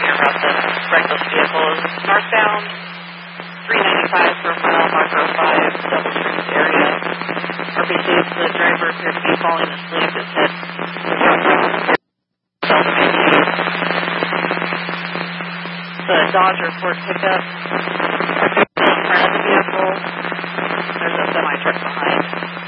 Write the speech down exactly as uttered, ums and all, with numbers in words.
your route to wreck this vehicle is northbound three ninety-five for mile marker five, Double Springs area. R P C, the driver appeared to be falling asleep. His head was up. The Dodge or Ford pickup in front of the vehicle. There's a semi truck behind.